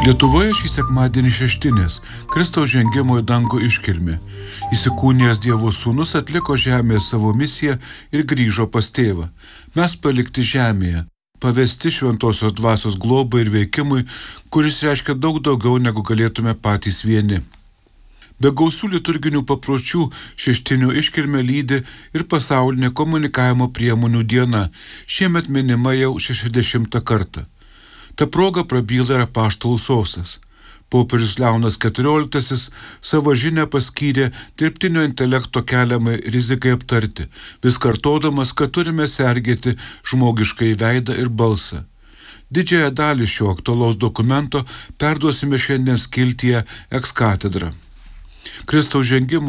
Lietuvoje šį sekmadienį šeštinės Kristaus žengimo į dangų iškilmė. Įsikūnijęs Dievo sūnus atliko žemėje savo misiją ir grįžo pas tėvą. Mes palikti žemėje, pavesti šventosios dvasios globai ir veikimui, kuris reiškia daug daugiau negu galėtume patys vieni. Be gausių liturginių papročių šeštinių iškilmę lydi ir pasaulinė komunikavimo priemonių diena, šiemet minima jau 60 kartą. Ta proga prabyla ir apaštalų sostas. Popiežius Leonas XIV savo žinią paskyrė dirbtinio intelekto keliamai rizikai aptarti, vis kartodamas, kad turime sergėti žmogiškai veidą ir balsą. Didžiąją dalį šio aktualaus dokumento perduosime šiandien skiltyje Ex Cathedra. Kristaus žengimo